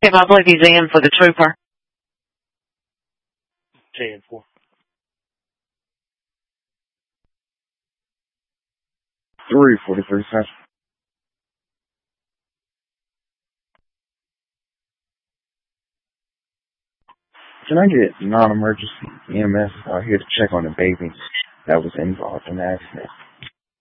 him. I believe he's in for the trooper. 10-4. 3:43 seconds. Can I get non-emergency EMS out here to check on the baby that was involved in the accident?